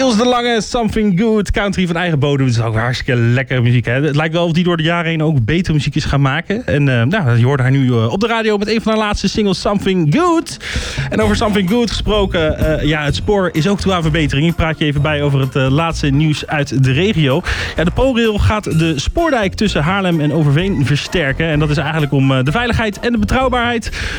Niels de Lange, Something Good. Country van eigen bodem. Dat is ook hartstikke lekkere muziek. Hè? Het lijkt wel of die door de jaren heen ook betere muziek is gaan maken. En je hoort haar nu op de radio met een van haar laatste singles, Something Good. En over Something Good gesproken, het spoor is ook toe aan verbetering. Ik praat je even bij over het laatste nieuws uit de regio. Ja, de ProRail gaat de spoordijk tussen Haarlem en Overveen versterken. En dat is eigenlijk om de veiligheid en de betrouwbaarheid